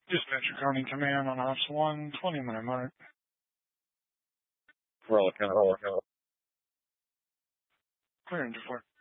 Dispatcher calling command on Ops 1, 20-minute mark. Roll account. Clear into 4.